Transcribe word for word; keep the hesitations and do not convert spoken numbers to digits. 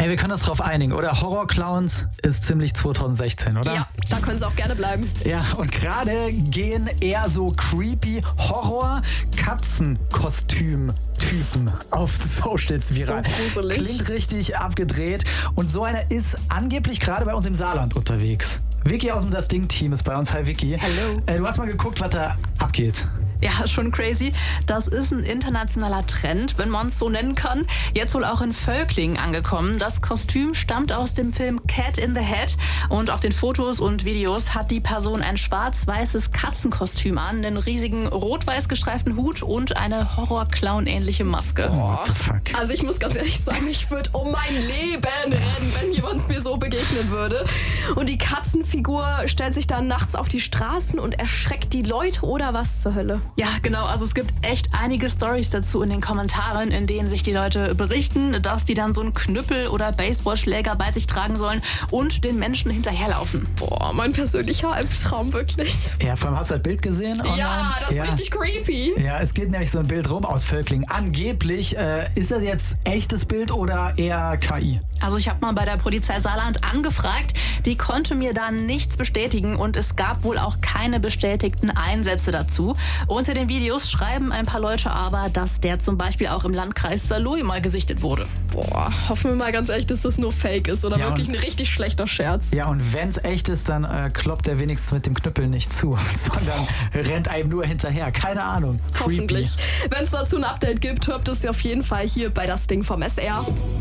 Ey, wir können uns drauf einigen, oder? Horrorclowns ist ziemlich zweitausendsechzehn, oder? Ja, da können sie auch gerne bleiben. Ja, und gerade gehen eher so creepy Horror-Katzenkostüm-Typen auf Socials viral. So gruselig. Klingt richtig abgedreht. Und so einer ist angeblich gerade bei uns im Saarland unterwegs. Vicky aus dem Das Ding-Team ist bei uns. Hi Vicky. Hallo. Äh, du hast mal geguckt, was da abgeht. Ja, schon crazy. Das ist ein internationaler Trend, wenn man es so nennen kann. Jetzt wohl auch in Völklingen angekommen. Das Kostüm stammt aus dem Film Cat in the Hat. Und auf den Fotos und Videos hat die Person ein schwarz-weißes Katzenkostüm an, einen riesigen rot-weiß gestreiften Hut und eine Horror-Clown-ähnliche Maske. Oh, what the fuck? Also ich muss ganz ehrlich sagen, ich würde um mein Leben rennen, wenn jemand mir so begegnen würde. Und die Katzenfigur stellt sich dann nachts auf die Straßen und erschreckt die Leute oder was zur Hölle? Ja, genau. Also es gibt echt einige Storys dazu in den Kommentaren, in denen sich die Leute berichten, dass die dann so einen Knüppel oder Baseballschläger bei sich tragen sollen und den Menschen hinterherlaufen. Boah, mein persönlicher Albtraum, wirklich. Ja, vor allem hast du das Bild gesehen? Online? Ja, das ist ja. richtig creepy. Ja, es geht nämlich so ein Bild rum aus Völklingen. Angeblich, äh, ist das jetzt echtes Bild oder eher K I? Also ich habe mal bei der Polizei Saarland angefragt, die konnte mir dann nichts bestätigen und es gab wohl auch keine bestätigten Einsätze dazu. Unter den Videos schreiben ein paar Leute aber, dass der zum Beispiel auch im Landkreis Saarlouis mal gesichtet wurde. Boah, hoffen wir mal ganz ehrlich, dass das nur Fake ist oder Ja, wirklich ein richtig schlechter Scherz. Ja, und wenn's echt ist, dann äh, kloppt er wenigstens mit dem Knüppel nicht zu, sondern rennt einem nur hinterher. Keine Ahnung. Creepy. Hoffentlich. Wenn es dazu ein Update gibt, hört es auf jeden Fall hier bei Das Ding vom S R.